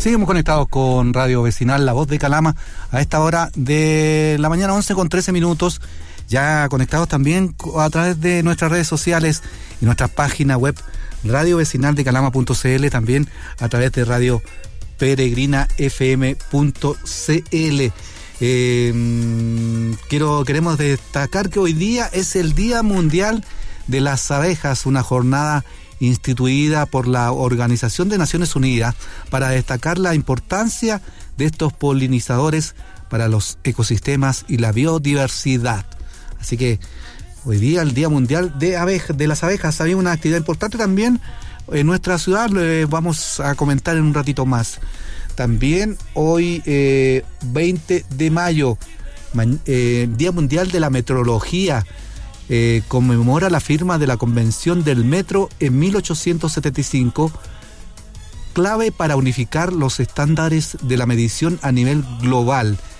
Seguimos conectados con Radio Vecinal, la voz de Calama, a esta hora de la mañana, 11:13. Ya conectados también a través de nuestras redes sociales y nuestra página web radiovecinaldecalama.cl, también a través de Radio Peregrina FM.cl. Queremos destacar que hoy día es el Día Mundial de las Abejas, una jornada instituida por la Organización de Naciones Unidas para destacar la importancia de estos polinizadores para los ecosistemas y la biodiversidad. Así que hoy día el Día Mundial de las Abejas. Había una actividad importante también en nuestra ciudad, lo vamos a comentar en un ratito más. También hoy 20 de mayo, Día Mundial de la Metrología, conmemora la firma de la Convención del Metro en 1875, clave para unificar los estándares de la medición a nivel global.